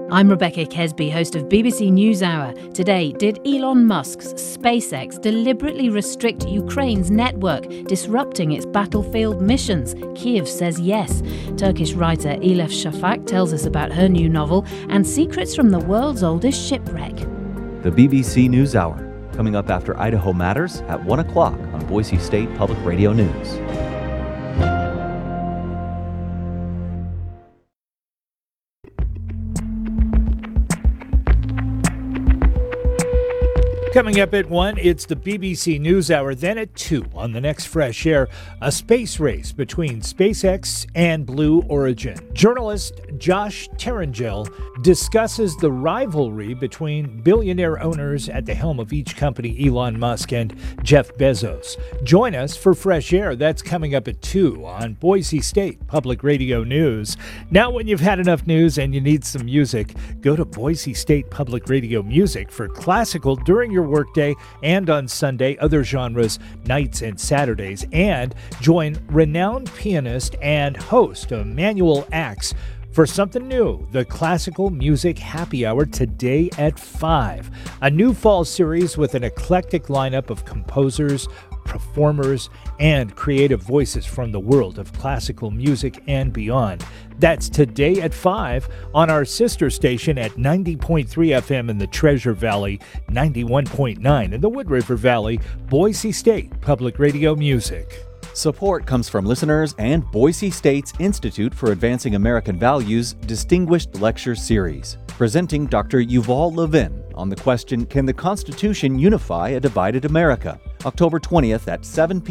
I'm Rebecca Kesby, host of BBC NewsHour. Today, did Elon Musk's SpaceX deliberately restrict Ukraine's network, disrupting its battlefield missions? Kyiv says yes. Turkish writer Elif Shafak tells us about her new novel and secrets from the world's oldest shipwreck. The BBC NewsHour, coming up after Idaho Matters at 1 o'clock on Boise State Public Radio News. Coming up at 1, it's the BBC NewsHour. Then at 2, on the next Fresh Air, a space race between SpaceX and Blue Origin. Journalist Josh Terangel discusses the rivalry between billionaire owners at the helm of each company, Elon Musk and Jeff Bezos. Join us for Fresh Air. That's coming up at 2 on Boise State Public Radio News. Now, when you've had enough news and you need some music, go to Boise State Public Radio Music for classical during your workday and on Sunday, other genres, nights and Saturdays, and join renowned pianist and host Emanuel Axe for something new, the Classical Music Happy Hour today at 5. A new fall series with an eclectic lineup of composers, performers, and creative voices from the world of classical music and beyond. That's today at 5 on our sister station at 90.3 FM in the Treasure Valley, 91.9 in the Wood River Valley, Boise State Public Radio Music. Support comes from listeners and Boise State's Institute for Advancing American Values Distinguished Lecture Series, presenting Dr. Yuval Levin on the question, Can the Constitution Unify a Divided America? October 20th at 7 p.m.